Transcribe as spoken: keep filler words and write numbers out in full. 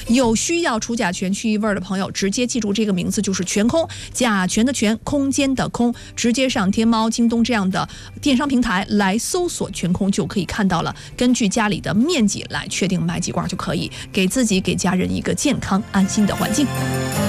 有需要除甲醛去异味的朋友，直接记住这个名字，就是全空，甲醛的醛，空间的空，直接上天猫、京东这样的电商平台来搜索全空就可以看到了。根据家里的面积来确定买几罐就可以，给自己给家人一个健康安心的环境。